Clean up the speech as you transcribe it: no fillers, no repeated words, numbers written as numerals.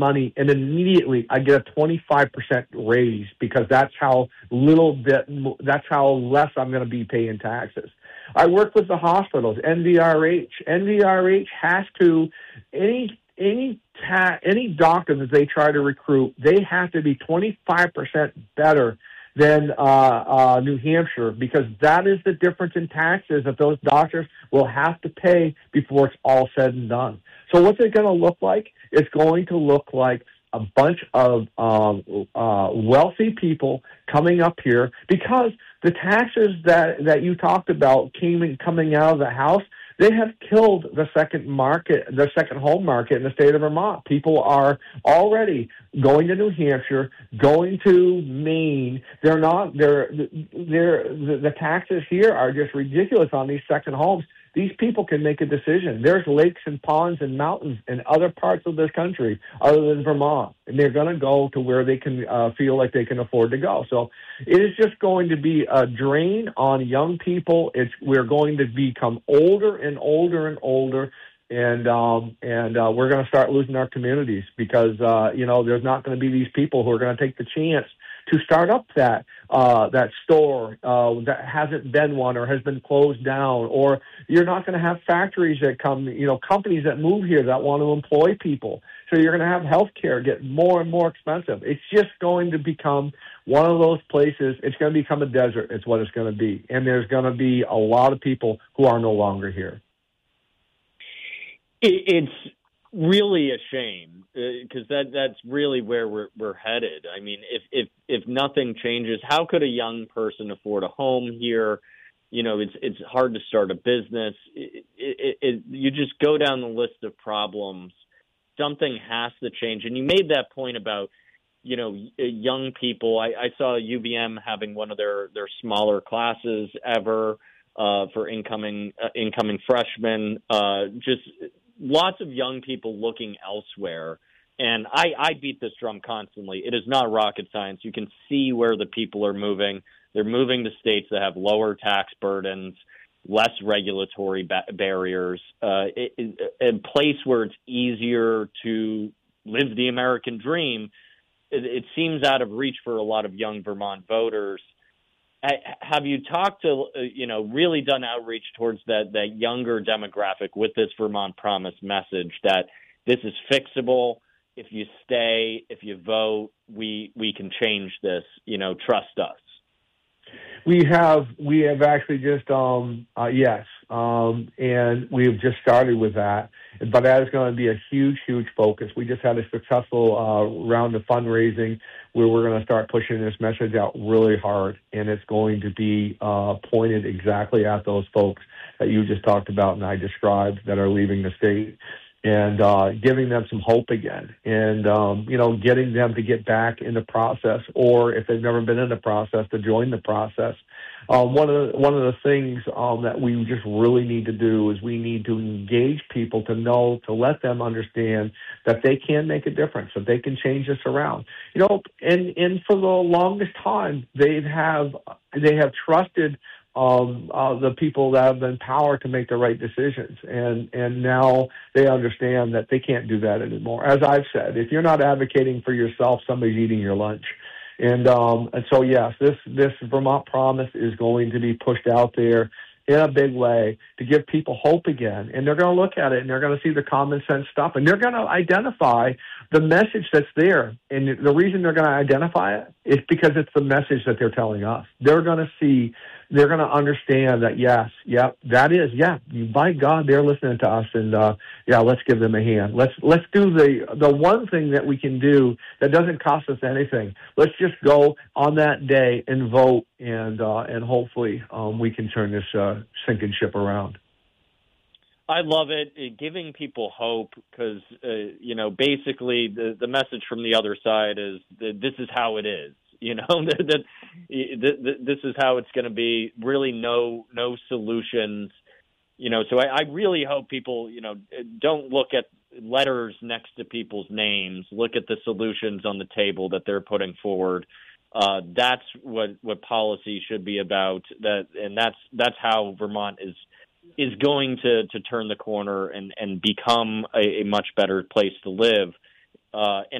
money, and immediately I get a 25% raise because that's how that's how less I'm going to be paying taxes. I work with the hospitals, NVRH. NVRH has to, any doctor that they try to recruit, they have to be 25% better than New Hampshire, because that is the difference in taxes that those doctors will have to pay before it's all said and done. So what's it going to look like? It's going to look like a bunch of wealthy people coming up here, because the taxes that you talked about coming out of the House, they have killed the second home market in the state of Vermont. People are already going to New Hampshire, going to Maine. The taxes here are just ridiculous on these second homes. These people can make a decision. There's lakes and ponds and mountains in other parts of this country other than Vermont, and they're going to go to where they can feel like they can afford to go. So it is just going to be a drain on young people. We're going to become older and older and older, and we're going to start losing our communities because there's not going to be these people who are going to take the chance to start up that store that hasn't been one or has been closed down, or you're not going to have factories that come, companies that move here that want to employ people. So you're going to have healthcare get more and more expensive. It's just going to become one of those places. It's going to become a desert. It's what it's going to be, and there's going to be a lot of people who are no longer here. It's really a shame because that's really where we're headed. I mean, if nothing changes, how could a young person afford a home here? It's hard to start a business. You just go down the list of problems. Something has to change. And you made that point about, young people. I saw UVM having one of their smaller classes ever for incoming freshmen. Just lots of young people looking elsewhere. And I beat this drum constantly. It is not rocket science. You can see where the people are moving. They're moving to states that have lower tax burdens, less regulatory barriers, a place where it's easier to live the American dream. It seems out of reach for a lot of young Vermont voters. Have you talked to, really done outreach towards that younger demographic with this Vermont Promise message that this is fixable? If you stay, if you vote, we can change this, trust us. We have actually just, yes. And we've just started with that, but that is going to be a huge, huge focus. We just had a successful round of fundraising where we're going to start pushing this message out really hard, and it's going to be pointed exactly at those folks that you just talked about and I described that are leaving the state, and giving them some hope again, and getting them to get back in the process, or if they've never been in the process, to join the process. One of the things that we just really need to do is we need to engage people to let them understand that they can make a difference, that they can change this around. And for the longest time they have trusted the people that have in power to make the right decisions, and now they understand that they can't do that anymore. As I've said, if you're not advocating for yourself, somebody's eating your lunch. And so yes, this Vermont Promise is going to be pushed out there in a big way to give people hope again. And they're going to look at it and they're going to see the common sense stuff, and they're going to identify the message that's there. And the reason they're going to identify it is because it's the message that they're telling us. They're going to understand that, yes, by God, they're listening to us, and let's give them a hand. Let's do the one thing that we can do that doesn't cost us anything. Let's just go on that day and vote, and hopefully we can turn this sinking ship around. I love it, giving people hope, because basically the message from the other side is that this is how it is. That this is how it's going to be. Really, no solutions. So I really hope people, don't look at letters next to people's names. Look at the solutions on the table that they're putting forward. That's what policy should be about. That's how Vermont is going to turn the corner and become a much better place to live. And